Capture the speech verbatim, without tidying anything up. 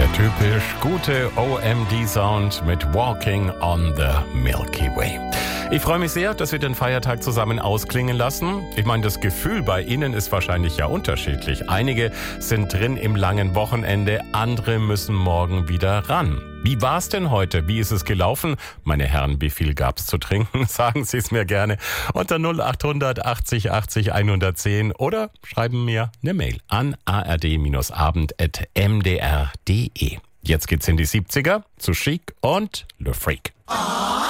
Der typisch gute O M D-Sound mit Walking on the Milky Way. Ich freue mich sehr, dass wir den Feiertag zusammen ausklingen lassen. Ich meine, das Gefühl bei Ihnen ist wahrscheinlich ja unterschiedlich. Einige sind drin im langen Wochenende, andere müssen morgen wieder ran. Wie war's denn heute? Wie ist es gelaufen? Meine Herren, wie viel gab's zu trinken? Sagen Sie es mir gerne unter null acht hundert achtzig achtzig hundertzehn oder schreiben mir eine Mail an a r d abend at m d r punkt d e. Jetzt geht's in die siebziger zu Chic und Le Freak.